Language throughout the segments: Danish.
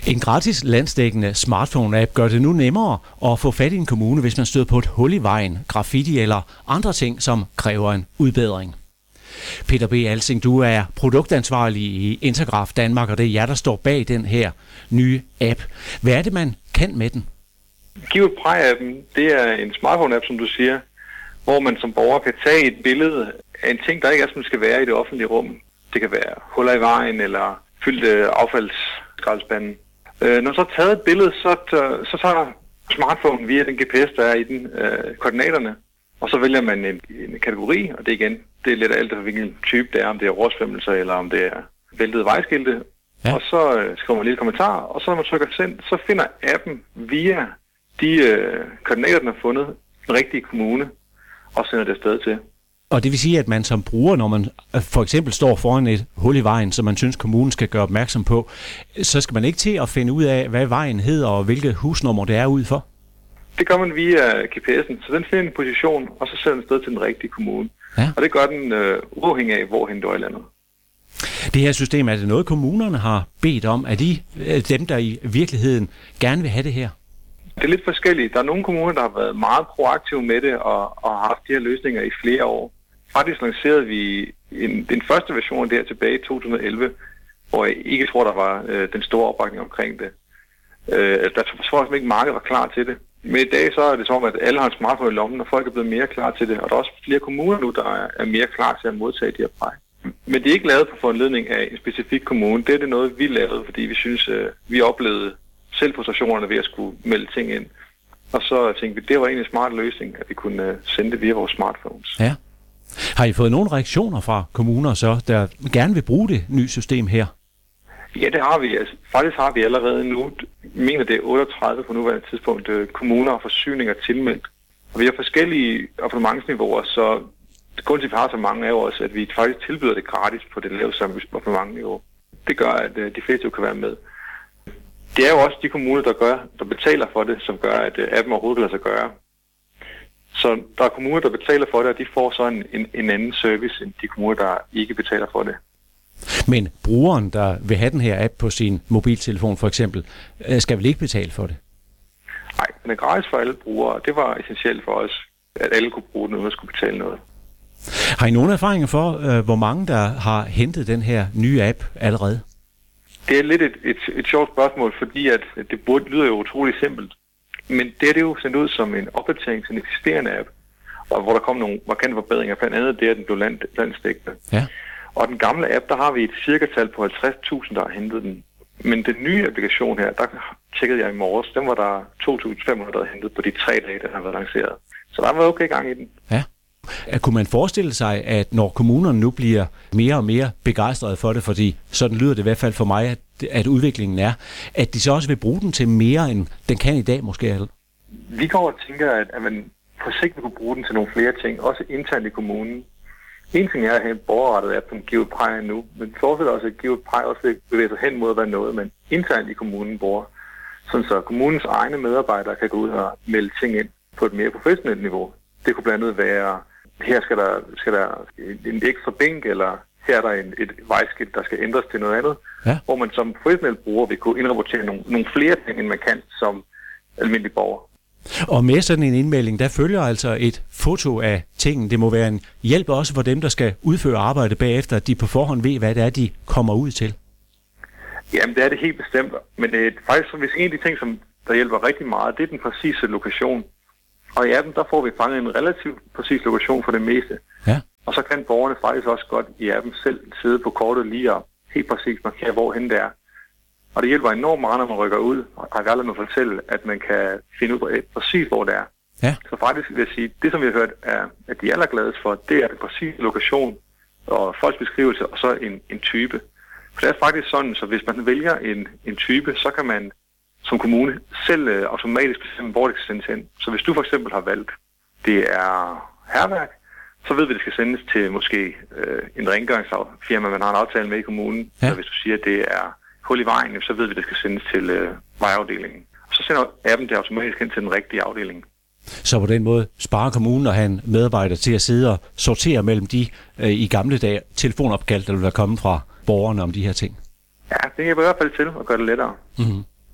En gratis landsdækkende smartphone-app gør det nu nemmere at få fat i en kommune, hvis man støder på et hul i vejen, graffiti eller andre ting, som kræver en udbedring. Peter B. Alsing, du er produktansvarlig i Intergraph Danmark, og det er jer, der står bag den her nye app. Hvad er det, man kan med den? Giv et præg-appen, det er en smartphone-app, som du siger, hvor man som borger kan tage et billede af en ting, der ikke er, som skal være i det offentlige rum. Det kan være huller i vejen eller fyldte affaldsskraldespanden. Når man så har taget et billede, så tager smartphonen via den GPS, der er i den, koordinaterne, og så vælger man en kategori, og det er lidt af alt, hvilken type det er, om det er oversvømmelser eller om det er væltede vejskilte. Ja. Og så skriver man en lille kommentar, og så når man trykker send, så finder appen via de koordinater, den har fundet, den rigtige kommune, og sender det afsted til. Og det vil sige, at man som bruger, når man for eksempel står foran et hul i vejen, som man synes, kommunen skal gøre opmærksom på, så skal man ikke til at finde ud af, hvad vejen hedder og hvilket husnummer det er ud for? Det gør man via GPS'en, så den finder en position, og så sender den sted til den rigtige kommune. Ja. Og det gør den uafhængig af, hvorhen du er i landet. Det her system, er det noget, kommunerne har bedt om? Er de dem, der i virkeligheden gerne vil have det her? Det er lidt forskelligt. Der er nogle kommuner, der har været meget proaktive med det og har haft de her løsninger i flere år. Faktisk lancerede vi den første version af det her tilbage i 2011, hvor jeg ikke tror, der var den store opbakning omkring det. Der tror jeg ikke, markedet var klar til det. Men i dag så er det som, at alle har en smartphone i lommen, og folk er blevet mere klar til det. Og der er også flere kommuner nu, der er mere klar til at modtage de her præg. Men det er ikke lavet på foranledning af en specifik kommune. Det er det noget, vi lavede, fordi vi synes, vi oplevede selv frustrationerne ved at skulle melde ting ind. Og så tænkte vi, det var egentlig en smart løsning, at vi kunne sende det via vores smartphones. Ja. Har I fået nogle reaktioner fra kommuner så, der gerne vil bruge det nye system her? Ja, det har vi. Altså, faktisk har vi allerede nu, jeg mener det er 38 på nuværende tidspunkt, kommuner og forsyninger tilmeldt. Og vi har forskellige abonnementsniveauer, så grunden til, at vi har så mange af os, at vi faktisk tilbyder det gratis på det laveste abonnementsniveau. Det gør, at de fleste kan være med. Det er jo også de kommuner, der betaler for det, som gør, at appen overhovedet kan lade sig gøre. Så der er kommuner, der betaler for det, og de får så en anden service, end de kommuner, der ikke betaler for det. Men brugeren, der vil have den her app på sin mobiltelefon for eksempel, skal vel ikke betale for det? Nej, den er gratis for alle brugere. Det var essentielt for os, at alle kunne bruge den, uden at skulle betale noget. Har I nogle erfaringer for, hvor mange der har hentet den her nye app allerede? Det er lidt et sjovt spørgsmål, fordi at det lyder jo utroligt simpelt. Men det er det jo sendt ud som en opdatering til en eksisterende app, og hvor der kom nogle markante forbedringer, blandt andet det, at den blev landsdækkende. Ja. Og den gamle app, der har vi et cirka-tal på 50.000, der har hentet den. Men den nye applikation her, der tjekkede jeg i morges, den var der 2.500, der havde hentet på de 3 dage, den har været lanceret. Så der var okay gang i den. Ja. Kunne man forestille sig, at når kommunerne nu bliver mere og mere begejstrede for det, fordi sådan lyder det i hvert fald for mig, at udviklingen er, at de så også vil bruge den til mere, end den kan i dag måske? Vi går og tænker, at man på sigt vil kunne bruge den til nogle flere ting, også internt i kommunen. En ting er at have en borgerrettet app, som giver et præg nu, men forestiller også, at give et præg også vil bevæge sig hen mod at være noget, man internt i kommunen bruger. Sådan så kommunens egne medarbejdere kan gå ud og melde ting ind på et mere professionelt niveau. Det kunne blandt andet være, her skal der en ekstra bænk, eller her er der et vejskilt, der skal ændres til noget andet, ja. Hvor man som professionel bruger vil kunne indrapportere nogle flere ting, end man kan som almindelig borger. Og med sådan en indmelding, der følger altså et foto af tingen. Det må være en hjælp også for dem, der skal udføre arbejde bagefter, at de på forhånd ved, hvad det er, de kommer ud til. Jamen, det er det helt bestemt. Men faktisk, hvis en af de ting, som der hjælper rigtig meget, det er den præcise lokation. Og i appen, der får vi fanget en relativt præcis lokation for det meste. Ja. Og så kan borgerne faktisk også godt i appen selv sidde på kortet lige og helt præcis markere, hvorhen det er. Og det hjælper enormt meget, når man rykker ud, og har aldrig noget at fortælle, at man kan finde ud af præcis, hvor det er. Ja. Så faktisk vil jeg sige, det som vi har hørt, er, at de er allergladest for, det er den præcise lokation og folks beskrivelse, og så en type. For det er faktisk sådan, så hvis man vælger en type, så kan man som kommune selv automatisk bestemme, hvor det skal sendes hen. Så hvis du for eksempel har valgt, det er hærværk, så ved vi, at det skal sendes til måske en rengøringsfirma, man har en aftale med i kommunen. Ja. Så hvis du siger, at det er hul i vejen, så ved vi, at det skal sendes til vejafdelingen. Og så sender appen det automatisk hen til den rigtige afdeling. Så på den måde sparer kommunen at have en medarbejder til at sidde og sortere mellem de i gamle dage telefonopkald, der vil være kommet fra borgerne om de her ting? Ja, det hjælper i hvert fald til at gøre det lettere. Mm-hmm.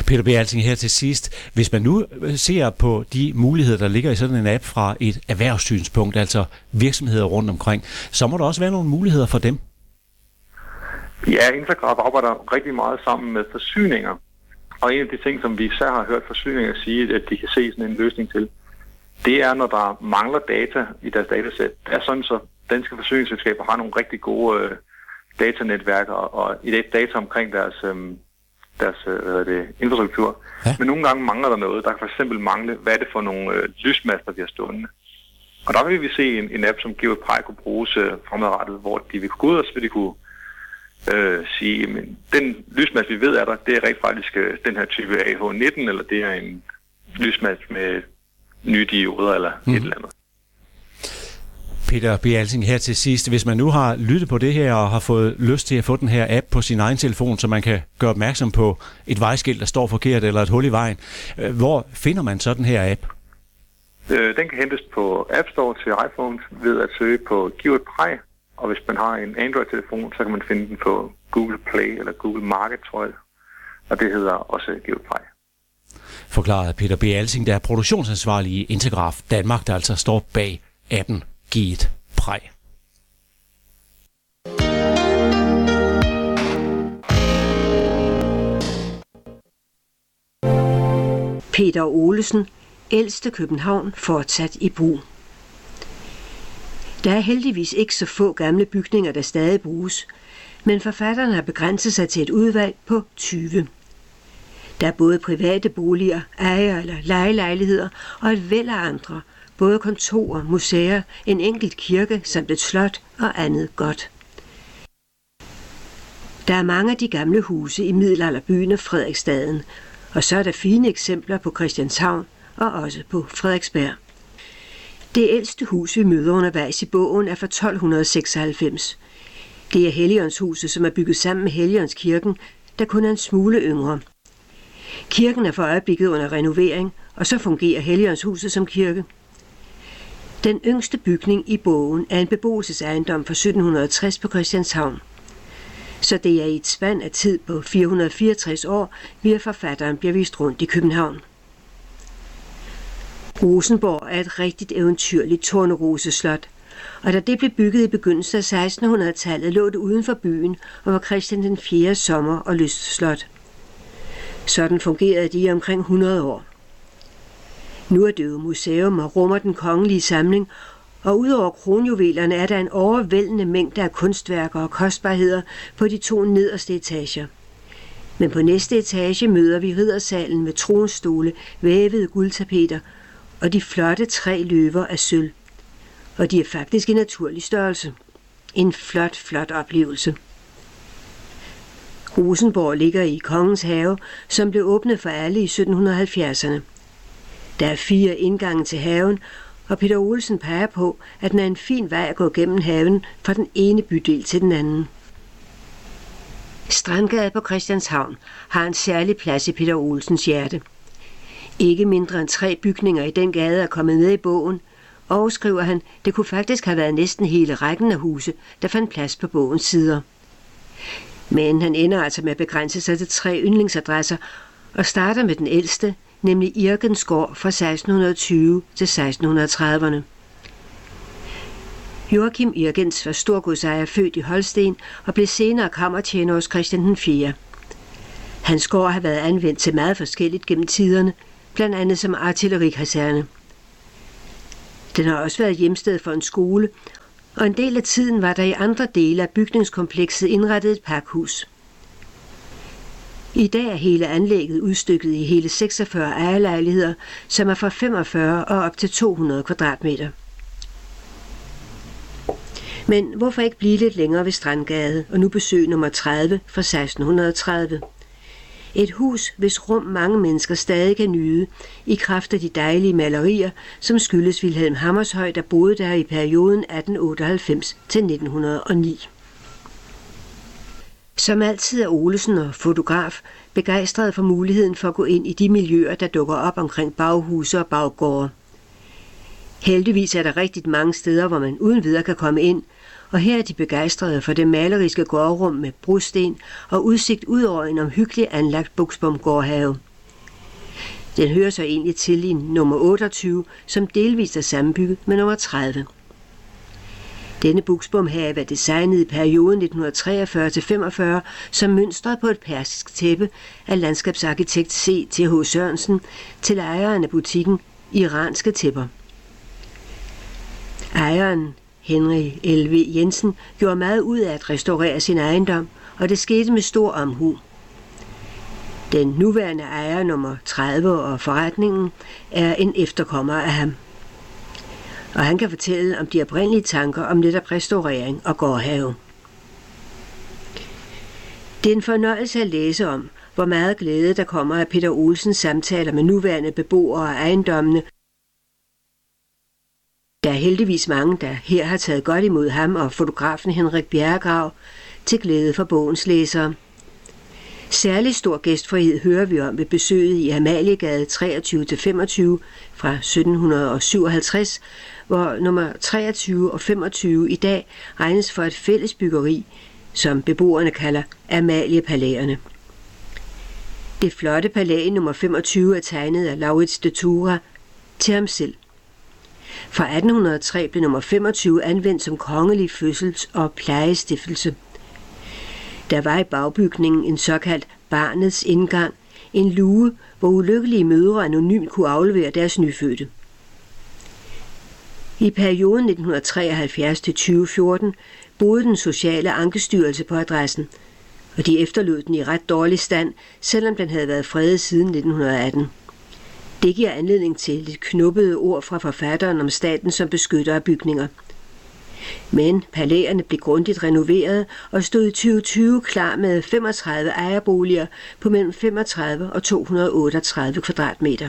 Peter B. Alsing her til sidst. Hvis man nu ser på de muligheder, der ligger i sådan en app fra et erhvervssynspunkt, altså virksomheder rundt omkring, så må der også være nogle muligheder for dem. Ja, Intergraph arbejder rigtig meget sammen med forsyninger. Og en af de ting, som vi især har hørt forsyninger sige, at de kan se sådan en løsning til, det er, når der mangler data i deres datasæt. Det er sådan, så danske forsyningsselskaber har nogle rigtig gode datanetværk og data omkring deres infrastruktur. Ja. Men nogle gange mangler der noget. Der kan for eksempel mangle, hvad er det for nogle lysmaster, vi har stående. Og der vil vi se en app, som GeoPrej kunne bruges fremadrettet, hvor de vil gå ud, og så vil de kunne sige, men den lysmast, vi ved er der, det er rent faktisk den her type AH19, eller det er en lysmast med nye dioder, eller et eller andet. Peter B. Alsing her til sidst. Hvis man nu har lyttet på det her og har fået lyst til at få den her app på sin egen telefon, så man kan gøre opmærksom på et vejskilt, der står forkert, eller et hul i vejen, hvor finder man så den her app? Den kan hentes på App Store til iPhone ved at søge på GeoPrej. Og hvis man har en Android-telefon, så kan man finde den på Google Play eller Google Market, tror jeg. Og det hedder også GeoPrej. Forklarede Peter B. Alsing, der er produktionsansvarlig i Intergraph Danmark, der altså står bag appen GeoPrej. Peter Olesen, ældste København, fortsat i brug. Der er heldigvis ikke så få gamle bygninger, der stadig bruges, men forfatteren har begrænset sig til et udvalg på 20. Der er både private boliger, ejer- eller lejelejligheder og et væld af andre, både kontorer, museer, en enkelt kirke samt et slot og andet godt. Der er mange af de gamle huse i middelalderbyen og Frederiksstaden, og så er der fine eksempler på Christianshavn og også på Frederiksberg. Det ældste hus, vi møder undervejs i bogen, er fra 1296. Det er Helligåndshuset, som er bygget sammen med Helligåndskirken, der kun er en smule yngre. Kirken er for øjeblikket under renovering, og så fungerer Helligåndshuset som kirke. Den yngste bygning i bogen er en beboelsesejendom fra 1760 på Christianshavn. Så det er i et spand af tid på 464 år, via forfatteren bliver vist rundt i København. Rosenborg er et rigtigt eventyrligt Torneroseslot, og da det blev bygget i begyndelsen af 1600-tallet, lå det uden for byen og var Christian den 4. sommer- og lystslot. Sådan fungerede det i omkring 100 år. Nu er det jo museum og rummer den kongelige samling, og udover kronjuvelerne er der en overvældende mængde af kunstværker og kostbarheder på de 2 nederste etager. Men på næste etage møder vi riddersalen med tronstole, vævede guldtapeter og de flotte 3 løver af sølv. Og de er faktisk i naturlig størrelse. En flot oplevelse. Rosenborg ligger i Kongens Have, som blev åbnet for alle i 1770'erne. Der er 4 indgange til haven, og Peter Olesen peger på, at den er en fin vej at gå gennem haven fra den ene bydel til den anden. Strandgade på Christianshavn har en særlig plads i Peter Olsens hjerte. Ikke mindre end 3 bygninger i den gade er kommet med i bogen, og, skriver han, det kunne faktisk have været næsten hele rækken af huse, der fandt plads på bogens sider. Men han ender altså med at begrænse sig til 3 yndlingsadresser, og starter med den ældste, nemlig Irkensgård fra 1620 til 1630'erne. Joachim Irgens var storgodsejer, født i Holsten og blev senere kammertjener hos Christian den 4. Hans gård har været anvendt til meget forskelligt gennem tiderne, blandt andet som artillerikaserne. Den har også været hjemsted for en skole, og en del af tiden var der i andre dele af bygningskomplekset indrettet et pakhus. I dag er hele anlægget udstykket i hele 46 ejerlejligheder, som er fra 45 og op til 200 kvadratmeter. Men hvorfor ikke blive lidt længere ved Strandgade, og nu besøg nummer 30 fra 1630? Et hus, hvis rum mange mennesker stadig kan nyde, i kraft af de dejlige malerier, som skyldes Vilhelm Hammershøi, der boede der i perioden 1898 til 1909. Som altid er Olesen og fotograf begejstret for muligheden for at gå ind i de miljøer, der dukker op omkring baghuse og baggårde. Heldigvis er der rigtig mange steder, hvor man uden videre kan komme ind, og her er de begejstrede for det maleriske gårdrum med brosten og udsigt ud over en omhyggelig anlagt Buksbom gårdhave. Den hører så egentlig til i nummer 28, som delvist er sammenbygget med nummer 30. Denne buksbomhave er designet i perioden 1943-45 som mønstret på et persisk tæppe af landskabsarkitekt C.Th. Sørensen til ejeren af butikken Iranske Tæpper. Ejeren, Henry L.V. Jensen, gjorde meget ud af at restaurere sin ejendom, og det skete med stor omhu. Den nuværende ejer nummer 30 og forretningen er en efterkommer af ham. Og han kan fortælle om de oprindelige tanker om netop restaurering og gårdhave. Det er en fornøjelse at læse om, hvor meget glæde der kommer af Peter Olsens samtaler med nuværende beboere af ejendommene. Der er heldigvis mange, der her har taget godt imod ham og fotografen Henrik Bjerregrav til glæde for bogens læsere. Særlig stor gæstfrihed hører vi om ved besøget i Amaliegade 23-25 fra 1757, hvor nummer 23 og 25 i dag regnes for et fælles byggeri, som beboerne kalder Amaliepalæerne. Det flotte palæ nummer 25 er tegnet af Laurits de Thura til ham selv. Fra 1803 blev nummer 25 anvendt som kongelig fødsels- og plejestiftelse. Der var i bagbygningen en såkaldt barnets indgang, en luge, hvor ulykkelige mødre anonymt kunne aflevere deres nyfødte. I perioden 1973-2014 boede den sociale ankestyrelse på adressen, og de efterlod den i ret dårlig stand, selvom den havde været fredet siden 1918. Det giver anledning til lidt knubbede ord fra forfatteren om staten som beskytter af bygninger. Men palæerne blev grundigt renoveret og stod i 2020 klar med 35 ejerboliger på mellem 35 og 238 kvadratmeter.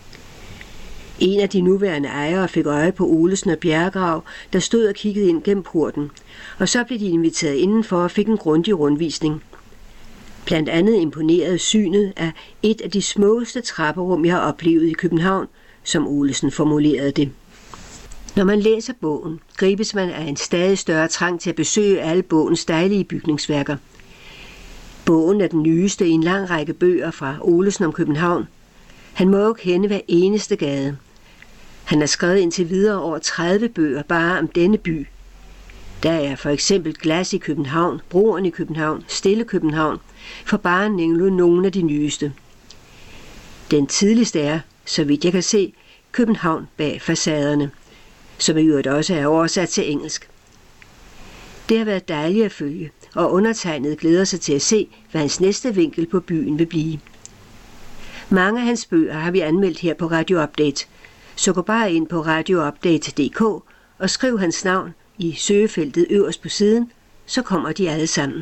En af de nuværende ejere fik øje på Olesen og Bjerregrav, der stod og kiggede ind gennem porten, og så blev de inviteret indenfor og fik en grundig rundvisning. Blandt andet imponerede synet af et af de smukkeste trapperum, jeg har oplevet i København, som Olesen formulerede det. Når man læser bogen, gribes man af en stadig større trang til at besøge alle bogens dejlige bygningsværker. Bogen er den nyeste i en lang række bøger fra Olesen om København. Han må jo kende hver eneste gade. Han har skrevet indtil videre over 30 bøger bare om denne by. Der er for eksempel Glas i København, Broen i København, Stille København, for bare at nævne nogle af de nyeste. Den tidligste er, så vidt jeg kan se, København bag facaderne, som i øvrigt også er oversat til engelsk. Det har været dejligt at følge, og undertegnet glæder sig til at se, hvad hans næste vinkel på byen vil blive. Mange af hans bøger har vi anmeldt her på Radio Update, så gå bare ind på radioupdate.dk og skriv hans navn i søgefeltet øverst på siden, så kommer de alle sammen.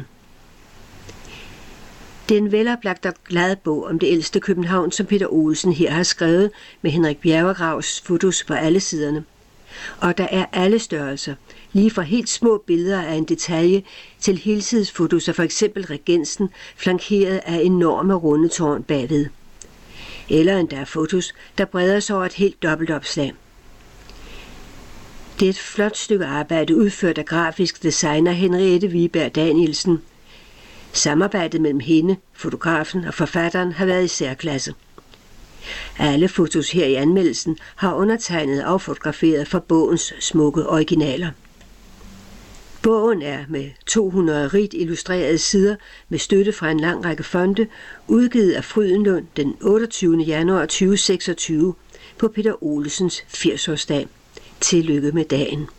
Det er en veloplagt og glad bog om det ældste København, som Peter Olsen her har skrevet med Henrik Bjerregravs fotos på alle siderne. Og der er alle størrelser, lige fra helt små billeder af en detalje til helsidsfotos af for eksempel Regensen, flankeret af enorme rundetårn bagved. Eller endda fotos, der breder sig over et helt dobbeltopslag. Det er et flot stykke arbejde udført af grafisk designer Henriette Wiberg Danielsen. Samarbejdet mellem hende, fotografen og forfatteren har været i særklasse. Alle fotos her i anmeldelsen har undertegnet og affotograferet fra bogens smukke originaler. Bogen er med 200 rigt illustrerede sider med støtte fra en lang række fonde, udgivet af Frydenlund den 28. januar 2026 på Peter Olsens 80-årsdag. Tillykke med dagen.